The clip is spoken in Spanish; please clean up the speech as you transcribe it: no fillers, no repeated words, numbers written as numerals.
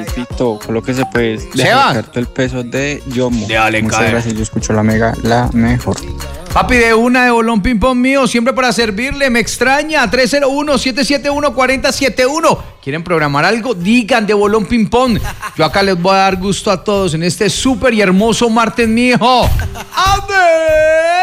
Pito, colóquese pues. Seba. Deja el peso de Yomo. Dale, Muchas cae. gracias, yo escucho la Mega, la mejor. Papi, de una de Bolón Ping Pong mío, siempre para servirle, me extraña, 301-771-4071. ¿Quieren programar algo? Digan de Bolón Ping Pong. Yo acá les voy a dar gusto a todos en este súper y hermoso martes mío. ¡A ver!